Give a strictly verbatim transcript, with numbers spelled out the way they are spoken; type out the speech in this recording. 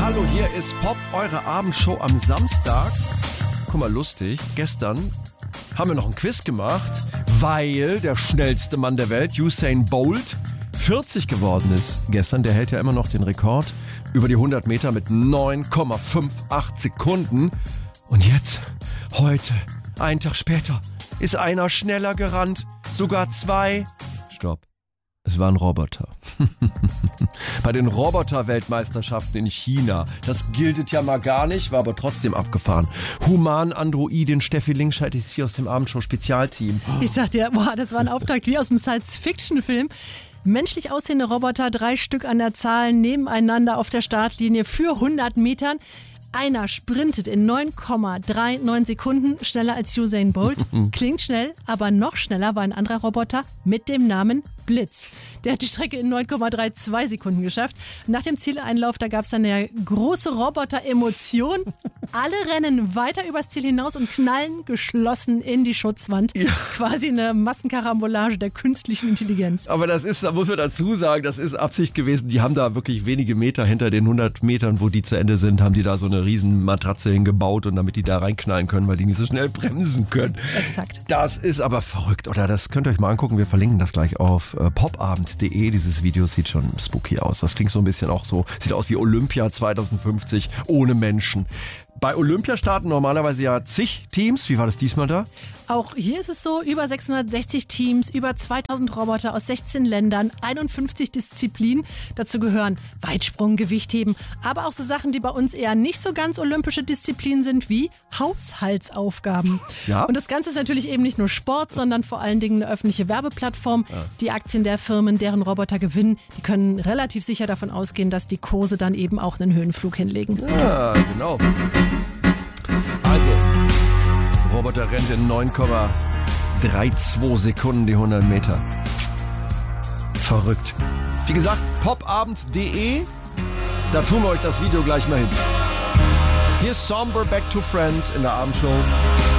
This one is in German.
Hallo, hier ist Pop, eure Abendshow am Samstag. Guck mal, lustig, gestern haben wir noch ein Quiz gemacht, weil der schnellste Mann der Welt, Usain Bolt, vierzig geworden ist. Gestern, der hält ja immer noch den Rekord über die hundert Meter mit neun Komma acht Sekunden. Und jetzt, heute, einen Tag später, ist einer schneller gerannt. Sogar zwei. Stopp. Es war ein Roboter. Bei den Roboter-Weltmeisterschaften in China. Das giltet ja mal gar nicht, war aber trotzdem abgefahren. Human-Androidin Steffi Linkscheid ist hier aus dem Abendshow-Spezialteam. Ich sag dir, boah, das war ein Auftakt wie aus einem Science-Fiction-Film. Menschlich aussehende Roboter, drei Stück an der Zahl, nebeneinander auf der Startlinie für hundert Metern. Einer sprintet in neun Komma neununddreißig Sekunden, schneller als Usain Bolt. Klingt schnell, aber noch schneller war ein anderer Roboter mit dem Namen Blitz. Der hat die Strecke in neun Komma zweiunddreißig Sekunden geschafft. Nach dem Zieleinlauf, da gab es dann eine große Roboter-Emotion. Alle rennen weiter übers Ziel hinaus und knallen geschlossen in die Schutzwand. Ja. Quasi eine Massenkarambolage der künstlichen Intelligenz. Aber das ist, da muss man dazu sagen, das ist Absicht gewesen. Die haben da wirklich wenige Meter hinter den hundert Metern, wo die zu Ende sind, haben die da so eine riesen Matratze hingebaut und damit die da reinknallen können, weil die nicht so schnell bremsen können. Exakt. Das ist aber verrückt, oder? Das könnt ihr euch mal angucken. Wir verlinken das gleich auf äh, popabend punkt de. Dieses Video sieht schon spooky aus. Das klingt so ein bisschen auch so, sieht aus wie Olympia zwanzig fünfzig ohne Menschen. Bei Olympia starten normalerweise ja zig Teams. Wie war das diesmal da? Auch hier ist es so, über sechshundertsechzig Teams, über zweitausend Roboter aus sechzehn Ländern, einundfünfzig Disziplinen. Dazu gehören Weitsprung, Gewichtheben, aber auch so Sachen, die bei uns eher nicht so ganz olympische Disziplinen sind, wie Haushaltsaufgaben. Ja? Und das Ganze ist natürlich eben nicht nur Sport, sondern vor allen Dingen eine öffentliche Werbeplattform. Ja. Die Aktien der Firmen, deren Roboter gewinnen, die können relativ sicher davon ausgehen, dass die Kurse dann eben auch einen Höhenflug hinlegen. Ja, genau. Also, Roboter rennt in neun Komma zweiunddreißig Sekunden die hundert Meter. Verrückt. Wie gesagt, popabend punkt de, da tun wir euch das Video gleich mal hin. Hier ist Somber Back to Friends in der Abendshow.